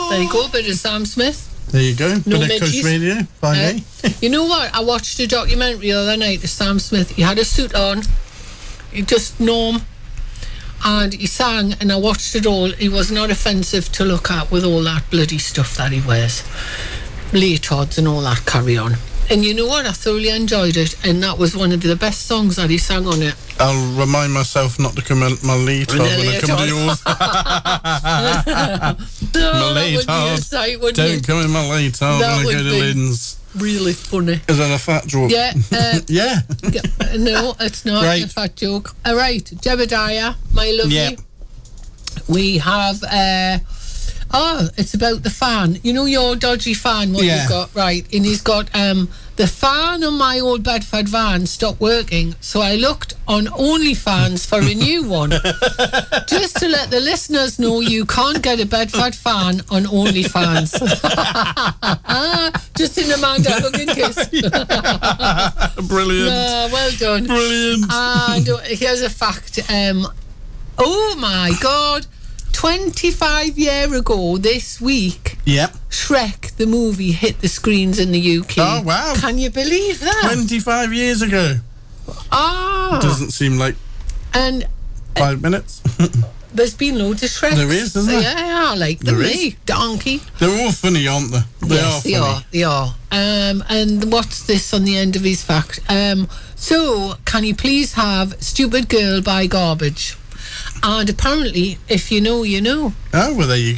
There you go, bit of Sam Smith. There you go. No Bit of Coast midges. Radio, finally. You know what? I watched a documentary the other night of Sam Smith. He had a suit on, he just norm, and he sang, and I watched it all. He was not offensive to look at with all that bloody stuff that he wears, leotards and all that carry on. And you know what? I thoroughly enjoyed it, and that was one of the best songs that he sang on it. I'll remind myself not to come in my leotard when I come to yours. My leotard. Don't come in my leotard when I go to Lynn's. Really funny. Is that a fat joke? Yeah. Yeah. No, it's not Right. a fat joke. All right, Jebediah, my lovely. Yeah. We have... it's about the fan. You know your dodgy fan, what Yeah. you've got, right? And he's got, the fan on my old Bedford van stopped working, so I looked on OnlyFans for a new one. Just to let the listeners know, you can't get a Bedford fan on OnlyFans. Just in a Mandela-looking kiss. Brilliant. Well done. Brilliant. And here's a fact. Oh my God. 25 years ago this week, Yep. Shrek the movie hit the screens in the UK. Oh, wow. Can you believe that? 25 years ago. Doesn't seem like And 5 minutes. there's been loads of Shreks. There is, isn't there? Yeah, I like them. There Me, Donkey. They're all funny, aren't they? Yes, They are funny. they are. And what's this on the end of his fact? So, can you please have Stupid Girl by Garbage? And apparently, if you know, you know. Oh, well, there you